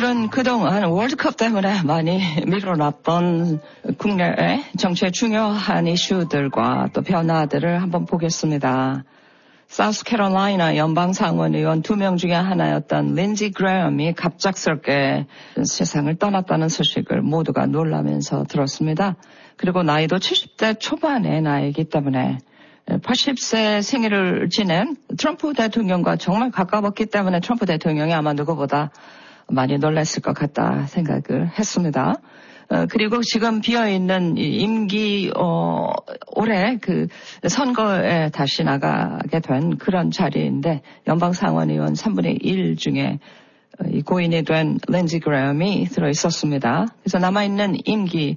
오늘은 그동안 월드컵 때문에 많이 밀어놨던 국내의 정치의 중요한 이슈들과 또 변화들을 한번 보겠습니다. 사우스캐롤라이나 연방상원 의원 2명 중에 하나였던 린지 그레엄이 갑작스럽게 세상을 떠났다는 소식을 모두가 놀라면서 들었습니다. 그리고 나이도 70대 초반의 나이이기 때문에 80세 생일을 지낸 트럼프 대통령과 정말 가까웠기 때문에 트럼프 대통령이 아마 누구보다 많이 놀랐을 것 같다 생각을 했습니다. 그리고 지금 비어있는 임기, 올해 그 선거에 다시 나가게 된 그런 자리인데 연방상원 의원 3분의 1 중에 이 고인이 된 린지 그레엄이 들어있었습니다. 그래서 남아있는 임기,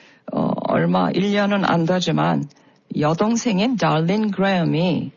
얼마 1년은 안 되지만 여동생인 달린 그레엄이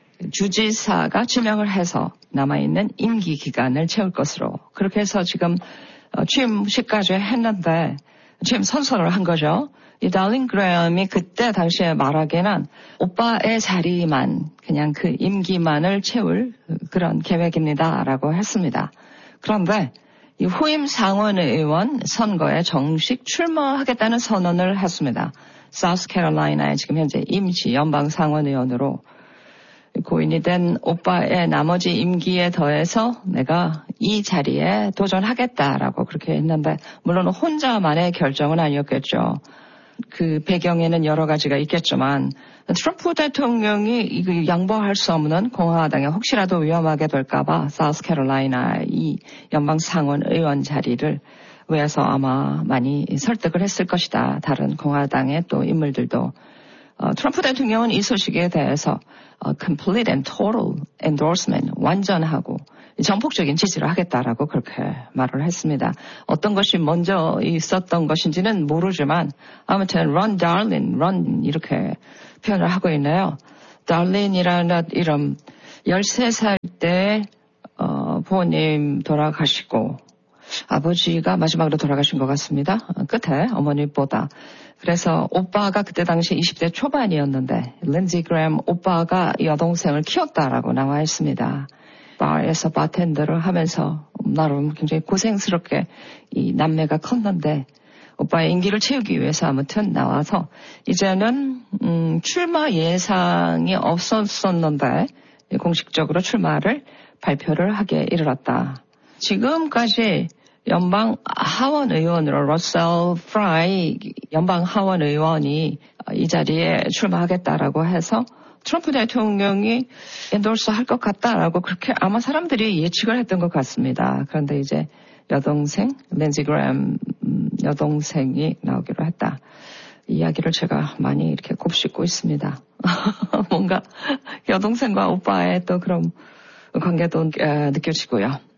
주지사가 지명을 해서 남아있는 임기 기간을 채울 것으로 그렇게 해서 지금 취임식까지 했는데 취임 선서를 한 거죠. 이 달린 그레엄이 그때 당시에 말하기에는 오빠의 자리만 그냥 그 임기만을 채울 그런 계획입니다라고 했습니다. 그런데 이 후임 상원의원 선거에 정식 출마하겠다는 선언을 했습니다. 사우스캐롤라이나의 지금 현재 임시 연방 상원의원으로 고인이 된 오빠의 나머지 임기에 더해서 내가 이 자리에 도전하겠다라고 그렇게 했는데 물론 혼자만의 결정은 아니었겠죠. 그 배경에는 여러 가지가 있겠지만 트럼프 대통령이 양보할 수 없는 공화당에 혹시라도 위험하게 될까봐 사우스캐롤라이나 이 연방 상원 의원 자리를 위해서 아마 많이 설득을 했을 것이다. 다른 공화당의 또 인물들도. 트럼프 대통령은 이 소식에 대해서 complete and total endorsement, 완전하고 전폭적인 지지를 하겠다라고 그렇게 말을 했습니다. 어떤 것이 먼저 있었던 것인지는 모르지만 아무튼 run darling, run 이렇게 표현을 하고 있네요. darling이라는 이름 13살 때 부모님 돌아가시고 아버지가 마지막으로 돌아가신 것 같습니다. 끝에 어머니보다. 그래서 오빠가 그때 당시 20대 초반이었는데 린지 그레엄 오빠가 여동생을 키웠다라고 나와 있습니다. 바에서 바텐더를 하면서 나름 굉장히 고생스럽게 이 남매가 컸는데 오빠의 임기를 채우기 위해서 아무튼 나와서 이제는 출마 예상이 없었었는데 공식적으로 출마를 발표를 하게 이르렀다. 지금까지 연방 하원 의원으로 러셀 프라이 연방 하원 의원이 이 자리에 출마하겠다라고 해서 트럼프 대통령이 엔도스 할 것 같다라고 그렇게 아마 사람들이 예측을 했던 것 같습니다. 그런데 이제 여동생 린지 그레엄 여동생이 나오기로 했다. 이 이야기를 제가 많이 이렇게 곱씹고 있습니다. 뭔가 여동생과 오빠의 또 그런 관계도 느껴지고요.